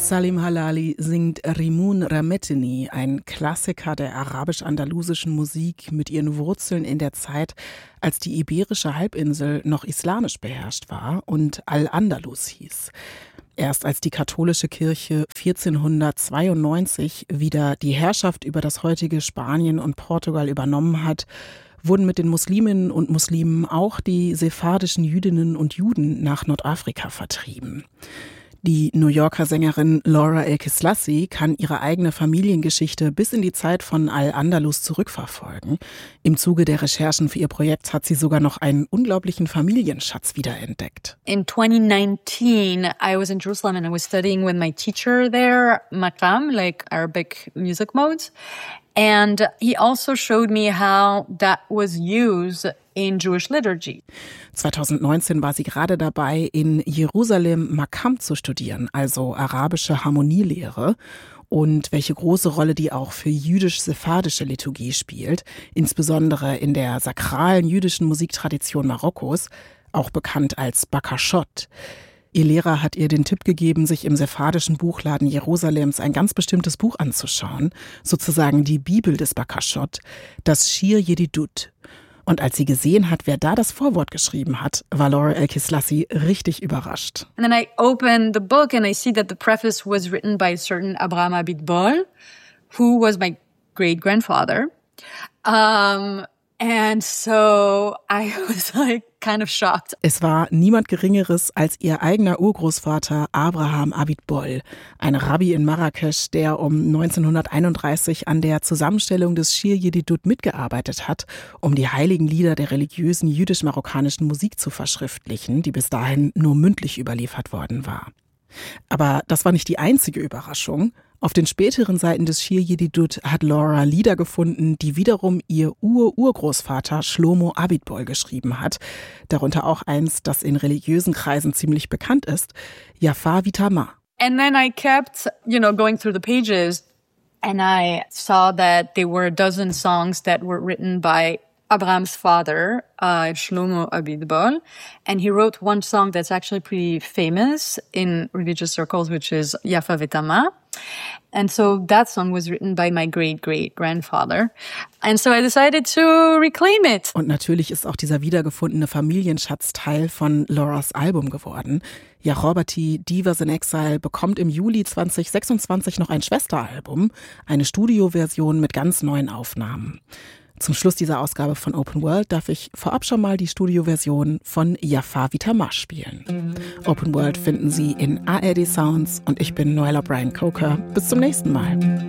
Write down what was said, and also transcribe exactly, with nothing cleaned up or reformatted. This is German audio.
Salim Halali singt Rimun Ramettini, ein Klassiker der arabisch-andalusischen Musik mit ihren Wurzeln in der Zeit, als die iberische Halbinsel noch islamisch beherrscht war und Al-Andalus hieß. Erst als die katholische Kirche vierzehnhundertzweiundneunzig wieder die Herrschaft über das heutige Spanien und Portugal übernommen hat, wurden mit den Musliminnen und Muslimen auch die sephardischen Jüdinnen und Juden nach Nordafrika vertrieben. Die New Yorker Sängerin Laura El-Kislassi kann ihre eigene Familiengeschichte bis in die Zeit von Al-Andalus zurückverfolgen. Im Zuge der Recherchen für ihr Projekt hat sie sogar noch einen unglaublichen Familienschatz wiederentdeckt. In twenty nineteen, I was in Jerusalem and I was studying with my teacher there, maqam, like Arabic music modes. And he also showed me how that was used in Jewish liturgy. zwanzig neunzehn war sie gerade dabei, in Jerusalem Maqam zu studieren, also arabische Harmonielehre, und welche große Rolle die auch für jüdisch-sephardische Liturgie spielt, insbesondere in der sakralen jüdischen Musiktradition Marokkos, auch bekannt als Bakashot. Ihr Lehrer hat ihr den Tipp gegeben, sich im sephardischen Buchladen Jerusalems ein ganz bestimmtes Buch anzuschauen, sozusagen die Bibel des Bakashot, das Shir Yedidut. Und als sie gesehen hat, wer da das Vorwort geschrieben hat, war Laura El-Kislassi richtig überrascht. And then I open the book and I see that the preface was written by a certain Abraham Abitbol, who was my great-grandfather. Um, and so I was like kind of shocked. Es war niemand Geringeres als ihr eigener Urgroßvater Abraham Abitbol, ein Rabbi in Marrakesch, der um neunzehnhunderteinunddreißig an der Zusammenstellung des Shir Yedidut mitgearbeitet hat, um die heiligen Lieder der religiösen jüdisch-marokkanischen Musik zu verschriftlichen, die bis dahin nur mündlich überliefert worden war. Aber das war nicht die einzige Überraschung. Auf den späteren Seiten des Shir Yedidut hat Laura Lieder gefunden, die wiederum ihr Ur-Urgroßvater Shlomo Abitbol geschrieben hat. Darunter auch eins, das in religiösen Kreisen ziemlich bekannt ist, Yafa Vitama. And then I kept, you know, going through the pages and I saw that there were a dozen songs that were written by Abraham's father, uh, Shlomo Abitbol, and he wrote one song that's actually pretty famous in religious circles, which is Yafa Vitama. And so that song was written by my great-great-grandfather. And so I decided to reclaim it. Und natürlich ist auch dieser wiedergefundene Familienschatz Teil von Lauras Album geworden. Yaroberti, Divas in Exile, bekommt im Juli zwanzig sechsundzwanzig noch ein Schwesteralbum, eine Studioversion mit ganz neuen Aufnahmen. Zum Schluss dieser Ausgabe von Open World darf ich vorab schon mal die Studioversion von Yafa Vitama spielen. Open World finden Sie in A R D Sounds und ich bin Noella Bryan Coker. Bis zum nächsten Mal.